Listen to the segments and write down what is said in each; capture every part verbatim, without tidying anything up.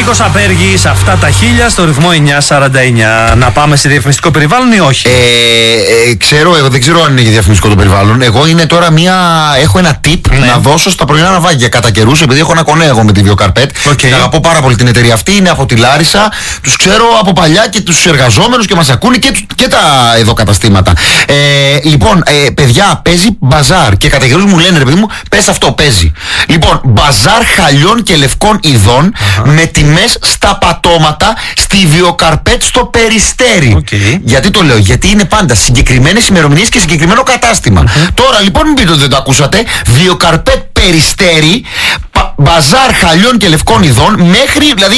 Νίκος Απέργης, αυτά τα χίλια στο ρυθμό εννιά σαράντα εννιά. Να πάμε σε διαφημιστικό περιβάλλον ή όχι? Ε, ε, ξέρω, εγώ δεν ξέρω αν είναι για διαφημιστικό το περιβάλλον. Εγώ είναι τώρα μία. Έχω ένα tip ναι. να δώσω στα πρωινά ναυάγια κατά καιρούς, επειδή έχω ένα κονέ εγώ με τη Βιοκαρπέτ. Okay. Την αγαπώ πάρα πολύ την εταιρεία αυτή. Είναι από τη Λάρισα. Τους ξέρω από παλιά και τους εργαζόμενους και μας ακούνε και, και τα εδώ καταστήματα. Ε, λοιπόν, ε, παιδιά, παίζει μπαζάρ και κατά καιρούς μου λένε ρε παιδί μου, πες αυτό, παίζει. Λοιπόν, μπαζάρ χαλιών και λευκών ειδών uh-huh. με τιμές στα πατώματα στη Βιοκαρπέτ στο Περιστέρι. Okay. Γιατί το λέω? Γιατί είναι πάντα συγκεκριμένες ημερομηνίες και συγκεκριμένο κατάστημα. Uh-huh. Τώρα λοιπόν μην πείτε ότι δεν το ακούσατε. Βιοκαρπέτ Περιστέρι, μπαζάρ χαλιών και λευκών ειδών μέχρι, δηλαδή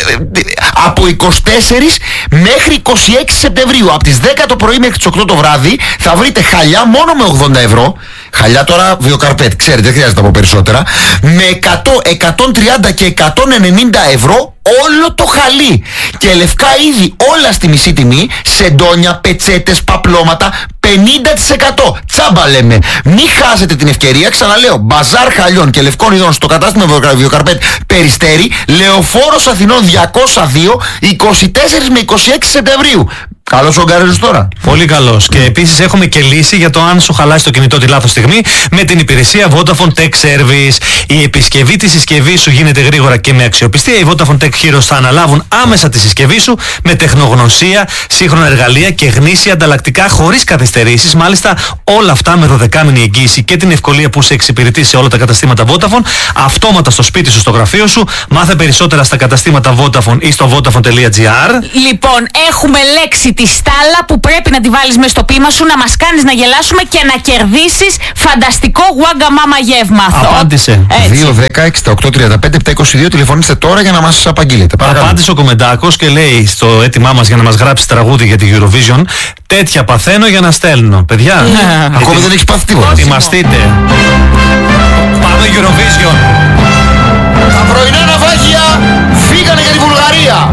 από είκοσι τέσσερα μέχρι είκοσι έξι Σεπτεμβρίου. Από τις δέκα το πρωί μέχρι τις οκτώ το βράδυ θα βρείτε χαλιά μόνο με ογδόντα ευρώ. Χαλιά τώρα Βιοκαρπέτ, ξέρετε, δεν χρειάζεται από περισσότερα. Με εκατό, εκατόν τριάντα και εκατόν ενενήντα ευρώ όλο το χαλί. Και λευκά είδη όλα στη μισή τιμή. Σεντόνια, πετσέτες, παπλώματα πενήντα τοις εκατό. Τσάμπα λέμε. Μην χάσετε την ευκαιρία. Ξαναλέω, μπαζάρ χαλιών και λευκών ειδών στο κατάστημα Βιοκαρπέτ Περιστέρι, Λεωφόρος Αθηνών διακόσια δύο, είκοσι τέσσερα με είκοσι έξι Σεπτεμβρίου. Καλός ο Γκαρέλος τώρα. Πολύ καλός. Και επίσης έχουμε και λύση για το αν σου χαλάσει το κινητό τη λάθος στιγμή με την υπηρεσία Vodafone Tech Service. Η επισκευή της συσκευής σου γίνεται γρήγορα και με αξιοπιστία. Οι Vodafone Tech Heroes θα αναλάβουν άμεσα τη συσκευή σου με τεχνογνωσία, σύγχρονα εργαλεία και γνήσια ανταλλακτικά χωρίς καθυστερήσεις. Μάλιστα όλα αυτά με δωδεκάμηνη εγγύηση και την ευκολία που σε εξυπηρετεί σε όλα τα καταστήματα Vodafone. Αυτόματα στο σπίτι σου, στο γραφείο σου. Μάθε περισσότερα στα καταστήματα Vodafone ή στο vodafone τελεία gr. Λοιπόν, έχουμε λέξη τη στάλα που πρέπει να τη βάλεις μες στο πείμα σου, να μας κάνεις να γελάσουμε και να κερδίσεις φανταστικό Wagga Mama γεύμα. Απάντησε. δύο δέκα εξήντα οκτώ τριάντα πέντε επτακόσια είκοσι δύο. Τηλεφωνήστε τώρα για να μας απαγγείλετε. Παρακαλώ. Απάντησε ο Κομμεντάκος και λέει στο έτοιμά μας για να μας γράψει τραγούδι για τη Eurovision: τέτοια παθαίνω για να στέλνω. Παιδιά, yeah. ακόμα δεν έχεις πάθει τίποτα. Ετοιμαστείτε. Πάμε Eurovision. Τα πρωινά ναυάγια φύγανε για τη Βουλγαρία.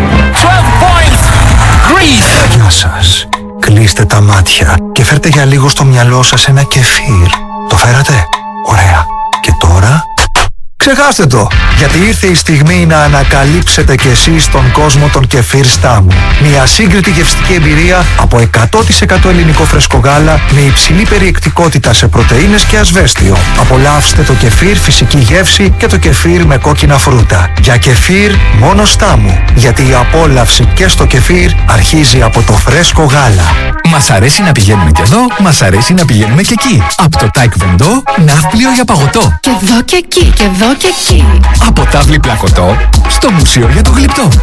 Γεια σας. Κλείστε τα μάτια και φέρτε για λίγο στο μυαλό σας ένα κεφίρ. Το φέρατε? Ωραία. Και τώρα? Ξεχάστε το, γιατί ήρθε η στιγμή να ανακαλύψετε κι εσείς τον κόσμο των κεφίρ Στάμου. Μια σύγκριτη γευστική εμπειρία από εκατό τοις εκατό ελληνικό φρέσκο γάλα με υψηλή περιεκτικότητα σε πρωτεΐνες και ασβέστιο. Απολαύστε το κεφίρ φυσική γεύση και το κεφίρ με κόκκινα φρούτα. Για κεφίρ μόνο Στάμου, γιατί η απόλαυση και στο κεφίρ αρχίζει από το φρέσκο γάλα. Μας αρέσει να πηγαίνουμε και εδώ, μας αρέσει να πηγαίνουμε και εκεί. Από το Taekwondo, ναύπλιο για παγωτό. Και εδώ και εκεί, και εδώ και εκεί. Από τάβλη πλακωτό, στο μουσείο για το γλυπτό.